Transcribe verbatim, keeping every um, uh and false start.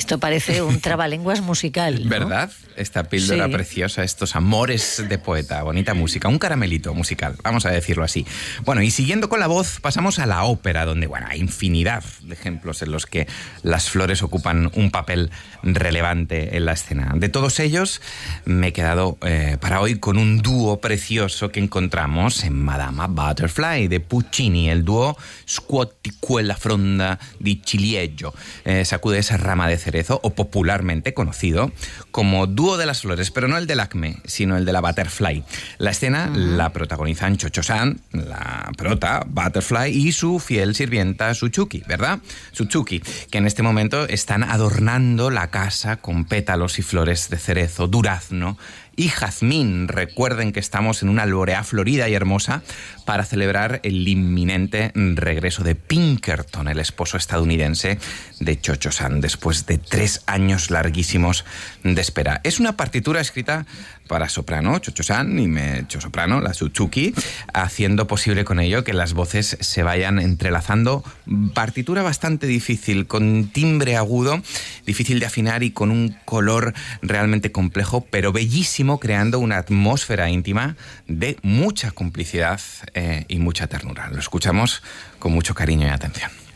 Esto parece un trabalenguas musical, ¿no? ¿Verdad? Esta píldora sí. preciosa, estos amores de poeta, bonita música, un caramelito musical, vamos a decirlo así. Bueno, y siguiendo con la voz, pasamos a la ópera, donde, bueno, hay infinidad de ejemplos en los que las flores ocupan un papel relevante en la escena. De todos ellos, me he quedado eh, para hoy con un dúo precioso que encontramos en Madama Butterfly, de Puccini, el dúo Scuoti quella fronda di ciliegio, eh, sacude esa rama de cerezo, o popularmente conocido como dúo de las flores, pero no el del acme, sino el de la Butterfly. La escena uh-huh. la protagonizan Cho-Cho-san, la prota, Butterfly, y su fiel sirvienta Suzuki, ¿verdad? Suzuki, que en este momento están adornando la casa con pétalos y flores de cerezo, durazno y jazmín. Recuerden que estamos en una alborea florida y hermosa para celebrar el inminente regreso de Pinkerton, el esposo estadounidense de Cho-Cho-san, después de tres años larguísimos de espera. Es una partitura escrita para soprano, Cho-Cho-san, y mezzosoprano, la Suzuki, haciendo posible con ello que las voces se vayan entrelazando. Partitura bastante difícil, con timbre agudo, difícil de afinar y con un color realmente complejo, pero bellísimo, creando una atmósfera íntima de mucha complicidad eh, y mucha ternura. Lo escuchamos con mucho cariño y atención.